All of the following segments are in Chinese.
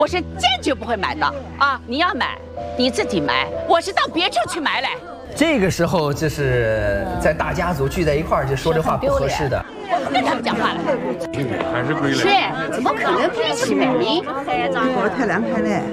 我是坚决不会买的啊！你要买，你自己买，我是到别处去买来。 这个时候就是在大家族聚在一块儿，就说这话不合适的。 我不跟他们讲话了。 还是归来。 是，怎么可能不一起买呢？ 我太凉快了。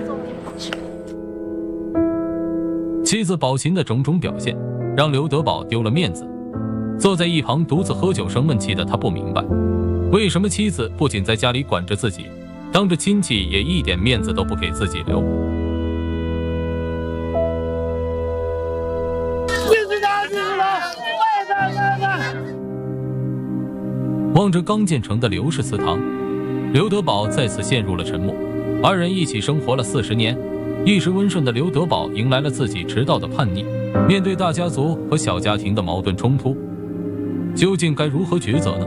妻子宝琴的种种表现，让刘德宝丢了面子。坐在一旁独自喝酒生闷气的他不明白，为什么妻子不仅在家里管着自己，当着亲戚也一点面子都不给自己留。望着刚建成的刘氏祠堂，刘德宝再次陷入了沉默。二人一起生活了40年，一时温顺的刘德宝迎来了自己迟到的叛逆。面对大家族和小家庭的矛盾冲突，究竟该如何抉择呢？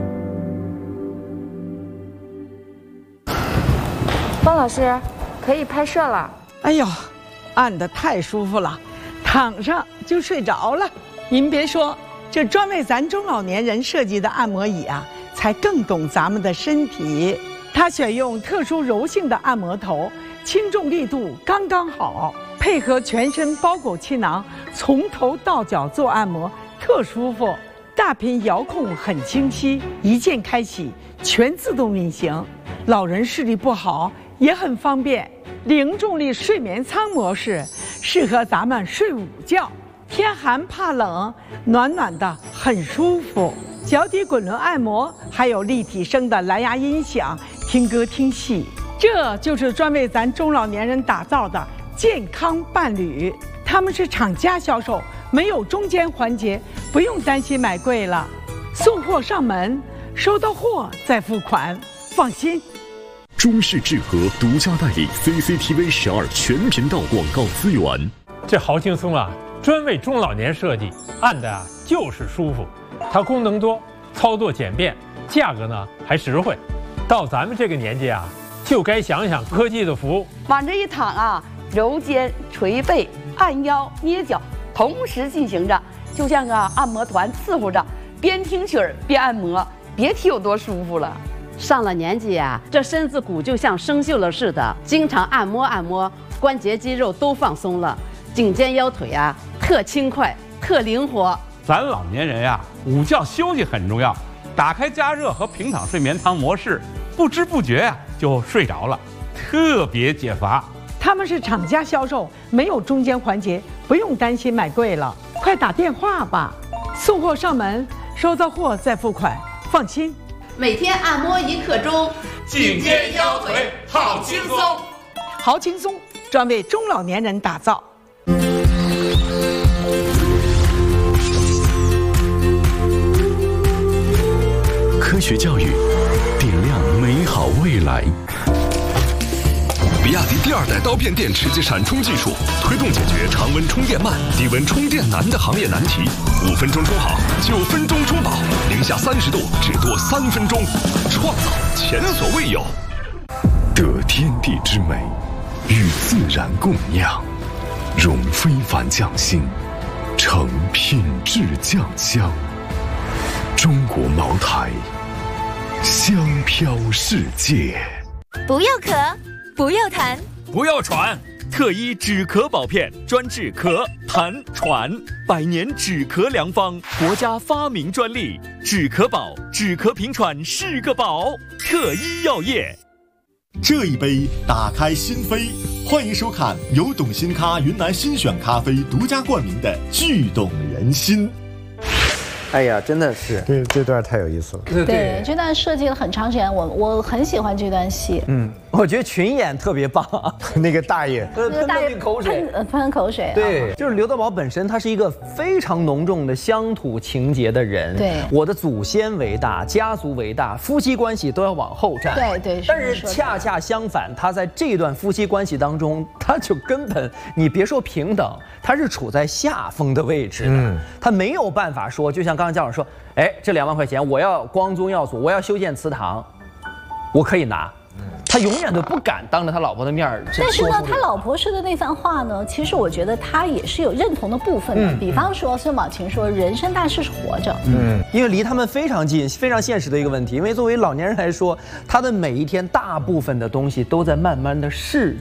方老师，可以拍摄了。 哎呦，按得太舒服了，躺上就睡着了。您别说，这专为咱中老年人设计的按摩椅啊，才更懂咱们的身体。它选用特殊柔性的按摩头，轻重力度刚刚好，配合全身包裹气囊，从头到脚做按摩，特舒服。大屏遥控很清晰，一键开启，全自动运行。老人视力不好也很方便。零重力睡眠舱模式适合咱们睡午觉，天寒怕冷，暖暖的很舒服。脚底滚轮按摩，还有立体声的蓝牙音响，听歌听戏。这就是专为咱中老年人打造的健康伴侣。他们是厂家销售，没有中间环节，不用担心买贵了。送货上门，收到货再付款，放心。 中式智和独家代理 CCTV 12全频道广告资源。 这豪轻松啊，专为中老年设计，按的啊就是舒服。它功能多，操作简便，价格呢还实惠。到咱们这个年纪啊，就该想想科技的福。 往这一躺啊，揉肩、捶背、按腰、捏脚，同时进行着，就像个按摩团伺候着，边听曲儿边按摩，别提有多舒服了。 上了年纪啊，这身子骨就像生锈了似的，经常按摩按摩，关节肌肉都放松了，颈肩腰腿啊特轻快、特灵活。 咱老年人呀，午觉休息很重要，打开加热和平躺睡眠舱模式，不知不觉呀就睡着了，特别解乏。 他们是厂家销售，没有中间环节，不用担心买贵了。快打电话吧，送货上门，收到货再付款，放心。 每天按摩1刻钟， 颈肩腰腿好轻松， 好轻松，专为中老年人打造。 科学教育，点亮美好未来。 比亚迪第2代刀片电池及闪充技术，推动解决常温充电慢、低温充电难的行业难题。5分钟充好，9分钟充饱，零下30度只多3分钟，创造前所未有。得天地之美，与自然共酿，融非凡匠心，成品质酱香。中国茅台，香飘世界。 不要咳，不要痰， 不要喘，特医止咳宝片专治咳、痰、喘，100年止咳良方，国家发明专利，止咳宝，止咳平喘是个宝。特医药业。 这一杯打开心扉，欢迎收看由董新咖云南新选咖啡独家冠名的《剧动人心》。 哎呀，真的是， 这段太有意思了。 对，这段设计了很长时间，我很喜欢这段戏。 我觉得群演特别棒， 那个大爷， 喷口水， 喷口水。 对，就是刘德宝本身，他是一个非常浓重的乡土情节的人。 对， 我的祖先为大，家族为大，夫妻关系都要往后站。 对。 但是恰恰相反，他在这段夫妻关系当中，他就根本你别说平等，他是处在下风的位置的。他没有办法说，就像刚刚家长说，哎，这2万块钱我要光宗耀祖，我要修建祠堂，我可以拿。 他永远都不敢当着他老婆的面儿。 但是呢，他老婆说的那番话呢，其实我觉得他也是有认同的部分的。比方说孙宝琴说，人生大事是活着。 因为离他们非常近，非常现实的一个问题。因为作为老年人来说，他的每一天大部分的东西都在慢慢的逝